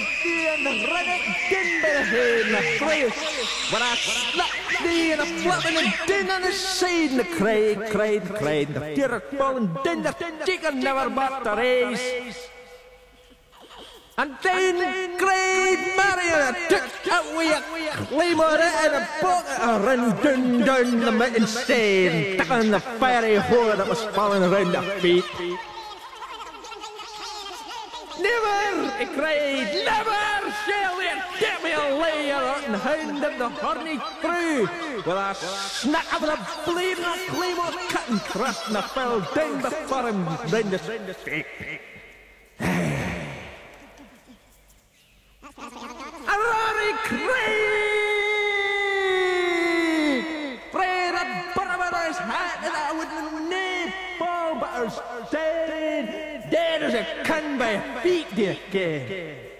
and the running din by the head and the face. When I slapped thee and a flapping and din on the side and the cried, the fear of falling din, the chicken never backed the race. And then cried Marion, took away a claymore and a bucket, and ran down the mountain stair, stuck on the fiery hole that was falling around their feet. Never, he cried, never shall they get me a layer and hound of the horny crew. With a snack of the blade and a claymore cut and thrust and I fell down before him round the stake. A rory cried! Prayed a barbarous hat and I would nae fall but I was dead as a can by a feet, dear gay.